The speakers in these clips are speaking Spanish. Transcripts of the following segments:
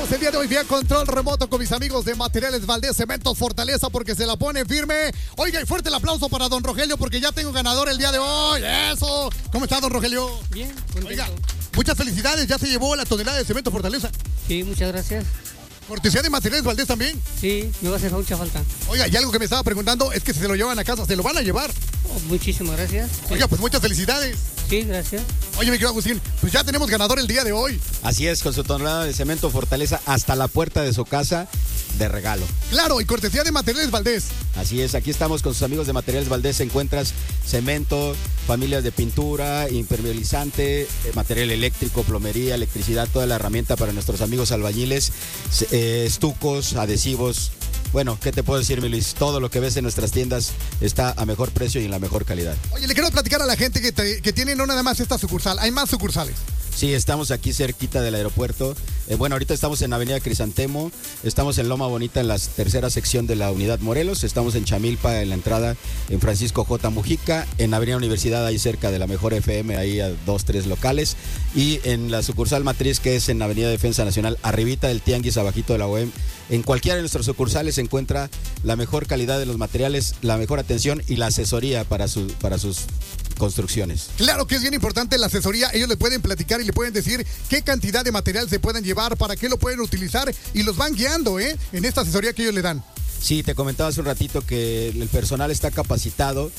el día de hoy vía control remoto con mis amigos de Materiales Valdés, Cementos Fortaleza, porque se la pone firme. Oiga, y fuerte el aplauso para don Rogelio, porque ya tengo ganador el día de hoy. ¡Eso! ¿Cómo está, don Rogelio? Bien, contento. Oiga, muchas felicidades, ya se llevó la tonelada de Cemento Fortaleza. Sí, muchas gracias. Cortesía de Materiales Valdés también. Sí, me va a hacer mucha falta. Oiga, y algo que me estaba preguntando es que si se lo llevan a casa, ¿se lo van a llevar? Oh, muchísimas gracias. Sí. Oiga, pues muchas felicidades. Sí, gracias. Oye, mi querido Agustín, pues ya tenemos ganador el día de hoy. Así es, con su tonelada de Cemento Fortaleza hasta la puerta de su casa de regalo. Claro, y cortesía de Materiales Valdés. Así es, aquí estamos con sus amigos de Materiales Valdés. Encuentras cemento, familias de pintura, impermeabilizante, material eléctrico, plomería, electricidad, toda la herramienta para nuestros amigos albañiles, estucos, adhesivos. Bueno, ¿qué te puedo decir, mi Luis? Todo lo que ves en nuestras tiendas está a mejor precio y en la mejor calidad. Oye, le quiero platicar a la gente que tiene no nada más esta sucursal, hay más sucursales. Sí, estamos aquí cerquita del aeropuerto. Bueno, ahorita estamos en Avenida Crisantemo, estamos en Loma Bonita en la tercera sección de la Unidad Morelos, estamos en Chamilpa en la entrada, en Francisco J. Mujica, en Avenida Universidad ahí cerca de la Mejor FM, ahí a 2-3 locales, y en la sucursal matriz que es en Avenida Defensa Nacional, arribita del Tianguis, abajito de la OEM. En cualquiera de nuestras sucursales se encuentra la mejor calidad de los materiales, la mejor atención y la asesoría para sus construcciones. Claro que es bien importante la asesoría, ellos le pueden platicar y le pueden decir qué cantidad de material se pueden llevar, para qué lo pueden utilizar y los van guiando en esta asesoría que ellos le dan. Sí, te comentaba hace un ratito que el personal está capacitado,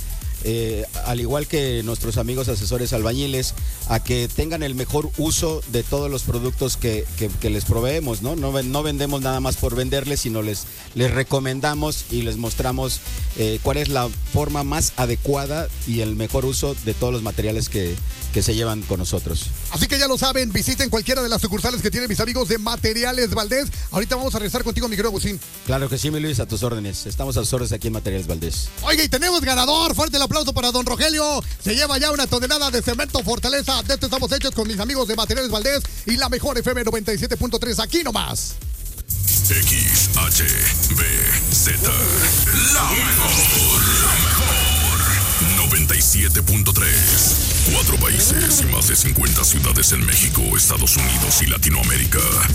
al igual que nuestros amigos asesores albañiles, a que tengan el mejor uso de todos los productos que les proveemos, ¿no? No vendemos nada más por venderles, sino les recomendamos y les mostramos cuál es la forma más adecuada y el mejor uso de todos los materiales que se llevan con nosotros. Así que ya lo saben, visiten cualquiera de las sucursales que tienen mis amigos de Materiales Valdés. Ahorita vamos a regresar contigo, mi querido Agustín. Claro que sí, mi Luis, a tus órdenes. Estamos a tus órdenes aquí en Materiales Valdés. Oiga, y tenemos ganador. Fuerte el aplauso para don Rogelio. Se lleva ya una tonelada de Cemento Fortaleza. De esto estamos hechos con mis amigos de Materiales Valdés y la mejor FM 97.3. Aquí nomás. XHBZ, la mejor 97.3. 4 países y más de 50 ciudades en México, Estados Unidos y Latinoamérica.